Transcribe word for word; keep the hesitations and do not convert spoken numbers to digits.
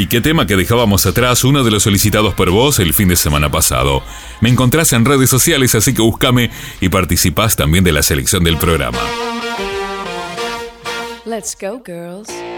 Y qué tema que dejábamos atrás, uno de los solicitados por vos el fin de semana pasado. Me encontrás en redes sociales, así que búscame y participás también de la selección del programa. Let's go, girls.